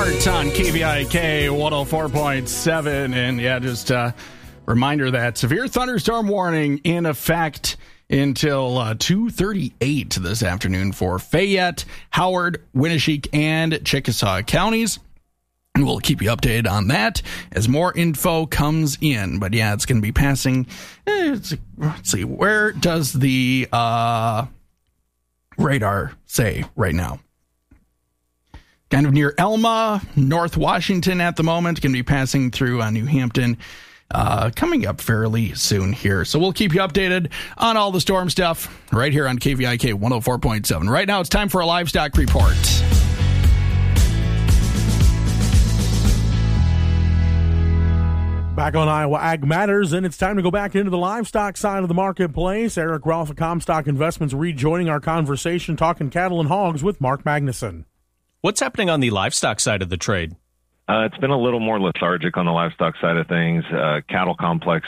On KVIK 104.7, and just a reminder that severe thunderstorm warning in effect until 2:38 this afternoon for Fayette, Howard, Winneshiek, and Chickasaw counties. And we'll keep you updated on that as more info comes in. But it's going to be passing. Let's see, where does the radar say right now? Kind of near Elma, North Washington at the moment. Going to be passing through New Hampton coming up fairly soon here. So we'll keep you updated on all the storm stuff right here on KVIK 104.7. Right now it's time for a livestock report. Back on Iowa Ag Matters, and it's time to go back into the livestock side of the marketplace. Eric Ralph of Comstock Investments rejoining our conversation, talking cattle and hogs with Mark Magnuson. What's happening on the livestock side of the trade? It's been a little more lethargic on the livestock side of things. Cattle complex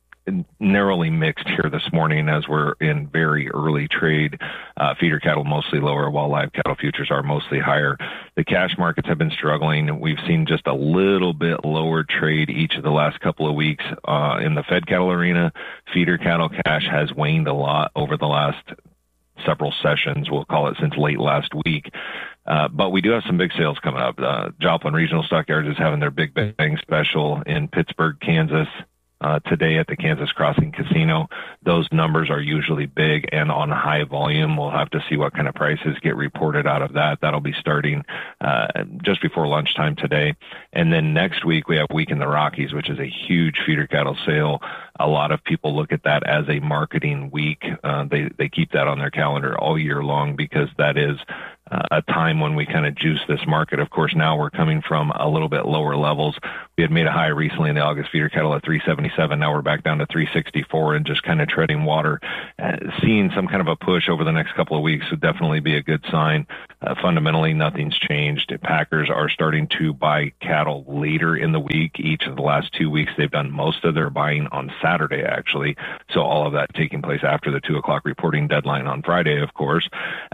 narrowly mixed here this morning as we're in very early trade. Feeder cattle mostly lower, while live cattle futures are mostly higher. The cash markets have been struggling. We've seen just a little bit lower trade each of the last couple of weeks in the fed cattle arena. Feeder cattle cash has waned a lot over the last several sessions, we'll call it since late last week. But we do have some big sales coming up. Joplin Regional Stockyards is having their Big Bang special in Pittsburgh, Kansas, today at the Kansas Crossing Casino. Those numbers are usually big and on high volume. We'll have to see what kind of prices get reported out of that. That'll be starting just before lunchtime today. And then next week, we have Week in the Rockies, which is a huge feeder cattle sale. A lot of people look at that as a marketing week. They keep that on their calendar all year long because that is a time when we kind of juice this market. Of course, now we're coming from a little bit lower levels. We had made a high recently in the August feeder cattle at 377. Now we're back down to 364 and just kind of treading water. Seeing some kind of a push over the next couple of weeks would definitely be a good sign. Fundamentally, nothing's changed. Packers are starting to buy cattle later in the week. Each of the last 2 weeks, they've done most of their buying on Saturday, actually. So all of that taking place after the 2 o'clock reporting deadline on Friday, of course.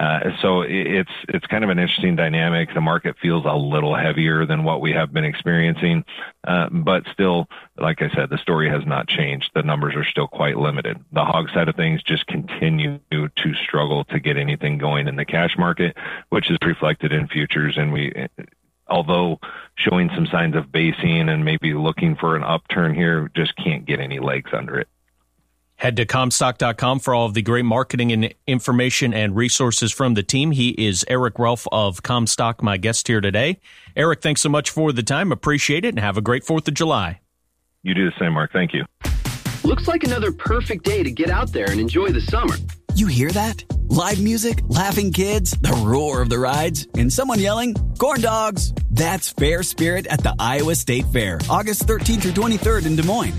So it's kind of an interesting dynamic. The market feels a little heavier than what we have been experiencing. But still, like I said, the story has not changed. The numbers are still quite limited. The hog side of things just continue to struggle to get anything going in the cash market, which is reflected in futures. And we, although showing some signs of basing and maybe looking for an upturn here, just can't get any legs under it. Head to Comstock.com for all of the great marketing and information and resources from the team. He is Eric Ralph of Comstock, my guest here today. Eric, thanks so much for the time. Appreciate it, and have a great 4th of July. You do the same, Mark. Thank you. Looks like another perfect day to get out there and enjoy the summer. You hear that? Live music, laughing kids, the roar of the rides, and someone yelling, corn dogs. That's Fair Spirit at the Iowa State Fair, August 13th through 23rd in Des Moines.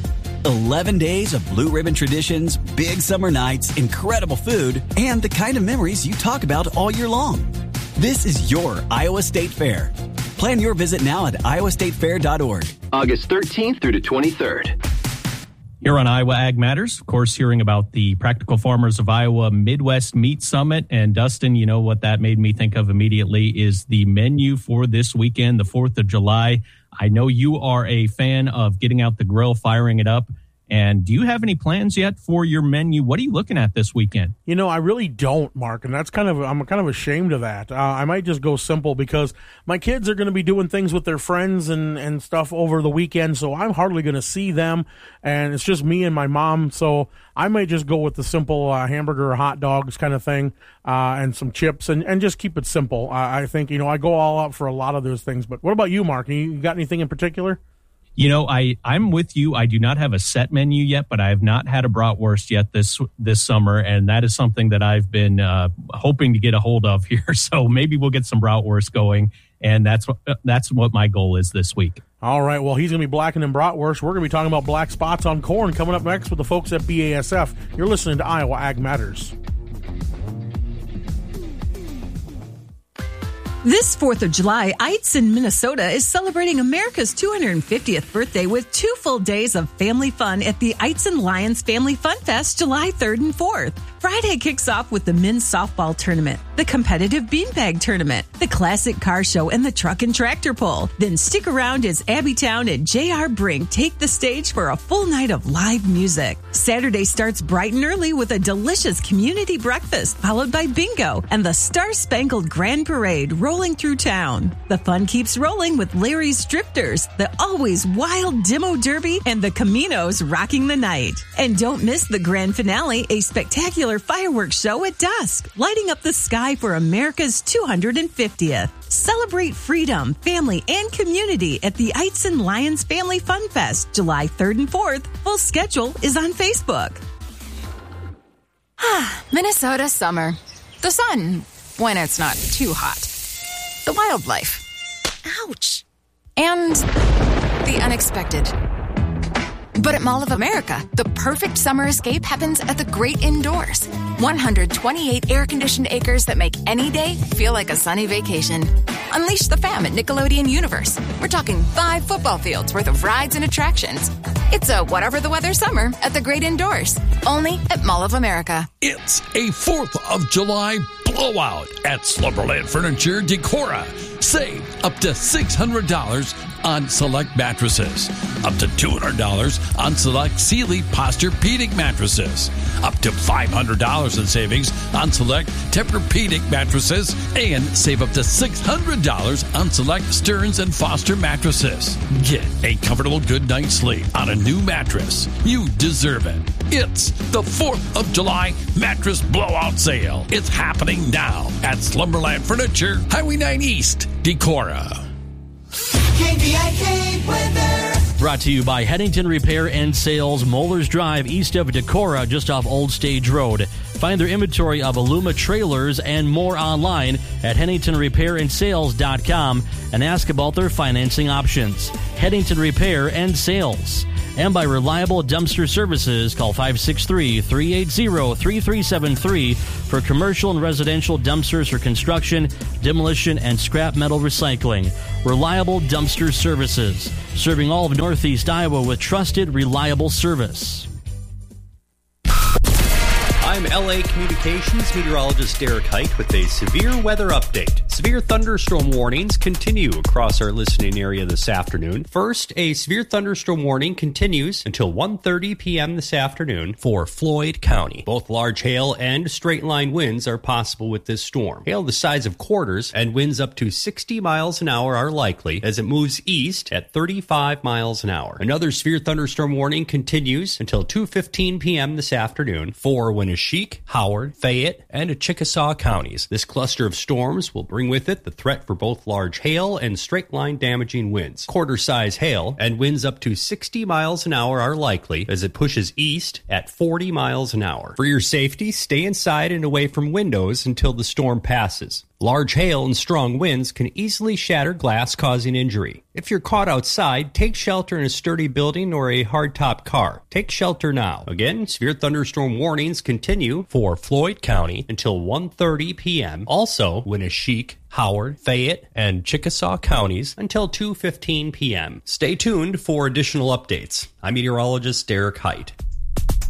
11 days of blue ribbon traditions, big summer nights, incredible food, and the kind of memories you talk about all year long. This is your Iowa State Fair. Plan your visit now at iowastatefair.org. August 13th through to 23rd. Here on Iowa Ag Matters, of course, hearing about the Practical Farmers of Iowa Midwest Meat Summit. And Dustin, you know what that made me think of immediately is the menu for this weekend, the 4th of July. I know you are a fan of getting out the grill, firing it up. And do you have any plans yet for your menu? What are you looking at this weekend? You know, I really don't, Mark, and I'm kind of ashamed of that. I might just go simple because my kids are going to be doing things with their friends and stuff over the weekend, so I'm hardly going to see them, and it's just me and my mom. So I might just go with the simple hamburger or hot dogs kind of thing, and some chips, and just keep it simple. I think, I go all out for a lot of those things. But what about you, Mark? You got anything in particular? You know, I'm with you. I do not have a set menu yet, but I have not had a bratwurst yet this summer, and that is something that I've been hoping to get a hold of here. So maybe we'll get some bratwurst going, and that's what my goal is this week. All right, well, he's going to be blackening bratwurst. We're going to be talking about black spots on corn coming up next with the folks at BASF. You're listening to Iowa Ag Matters. This 4th of July, Eitzen, Minnesota is celebrating America's 250th birthday with 2 full days of family fun at the Eitzen Lions Family Fun Fest July 3rd and 4th. Friday kicks off with the men's softball tournament, the competitive beanbag tournament, the classic car show, and the truck and tractor pull. Then stick around as Abbytown and J.R. Brink take the stage for a full night of live music. Saturday starts bright and early with a delicious community breakfast, followed by bingo and the Star-Spangled Grand Parade rolling through town. The fun keeps rolling with Larry's Drifters, the always wild Demo Derby, and the Caminos rocking the night. And don't miss the grand finale, a spectacular fireworks show at dusk, lighting up the sky for America's 250th. Celebrate freedom, family, and community at the Eitzen Lions Family Fun Fest, July 3rd and 4th. Full schedule is on Facebook. Minnesota summer. The sun, when it's not too hot. The wildlife. Ouch. And the unexpected. But at Mall of America, the perfect summer escape happens at the great indoors. 128 air-conditioned acres that make any day feel like a sunny vacation. Unleash the fam at Nickelodeon Universe. We're talking 5 football fields worth of rides and attractions. It's a whatever the weather summer at the great indoors. Only at Mall of America. It's a 4th of July blowout at Slumberland Furniture Decora. Save up to $600 on select mattresses. Up to $200 on select Sealy Posturepedic mattresses. Up to $500 in savings on select Tempur-Pedic mattresses. And save up to $600 on select Stearns & Foster mattresses. Get a comfortable good night's sleep on a new mattress. You deserve it. It's the 4th of July mattress blowout sale. It's happening now at Slumberland Furniture, Highway 9 East, Decorah. KVIK weather. Brought to you by Headington Repair and Sales, Moeller's Drive, east of Decorah, just off Old Stage Road. Find their inventory of Aluma trailers and more online at HeadingtonRepairandSales.com and ask about their financing options. Headington Repair and Sales. And by Reliable Dumpster Services, call 563-380-3373 for commercial and residential dumpsters for construction, demolition, and scrap metal recycling. Reliable Dumpster Services, serving all of Northeast Iowa with trusted, reliable service. I'm LA Communications meteorologist Derek Height with a severe weather update. Severe thunderstorm warnings continue across our listening area this afternoon. First, a severe thunderstorm warning continues until 1:30 p.m. this afternoon for Floyd County. Both large hail and straight-line winds are possible with this storm. Hail the size of quarters and winds up to 60 miles an hour are likely as it moves east at 35 miles an hour. Another severe thunderstorm warning continues until 2:15 p.m. this afternoon for Winneshiek, Howard, Fayette, and Chickasaw counties. This cluster of storms will bring with it the threat for both large hail and straight-line damaging winds. Quarter-size hail and winds up to 60 miles an hour are likely as it pushes east at 40 miles an hour. For your safety, stay inside and away from windows until the storm passes. Large hail and strong winds can easily shatter glass, causing injury. If you're caught outside, take shelter in a sturdy building or a hardtop car. Take shelter now. Again, severe thunderstorm warnings continue for Floyd County until 1:30 p.m. Also, Winneshiek, Howard, Fayette, and Chickasaw counties until 2:15 p.m. Stay tuned for additional updates. I'm meteorologist Derek Height.